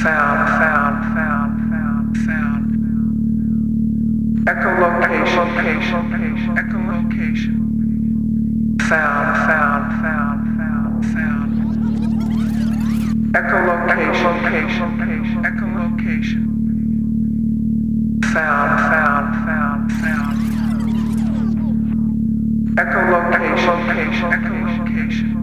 Sound. Echolocation. Echolocation. Sound. Echolocation. Echolocation. Sound. Echolocation. Echolocation.